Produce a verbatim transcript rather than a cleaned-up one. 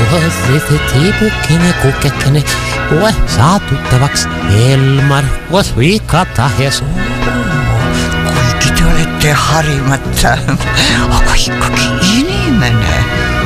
Tiipukkinen, kukkekinen, koe saa tuttavaksi Elmar, koe viikkaa tahes. Kuinka te olette harimatta, aikakin inimene.